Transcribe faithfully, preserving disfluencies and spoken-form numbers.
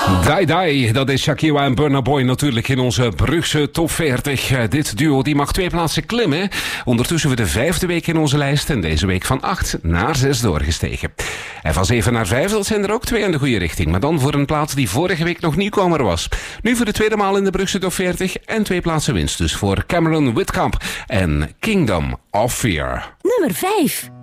Die Die, dat is Shakira en Burna Boy natuurlijk in onze Brugse top veertig. Dit duo die mag twee plaatsen klimmen. Ondertussen voor de vijfde week in onze lijst en deze week van acht naar zes doorgestegen. En van zeven naar vijf, dat zijn er ook twee in de goede richting. Maar dan voor een plaats die vorige week nog nieuwkomer was. Nu voor de tweede maal in de Brugse top veertig en twee plaatsen winst. Dus voor Cameron Whitcamp en Kingdom of Fear. Nummer vijf.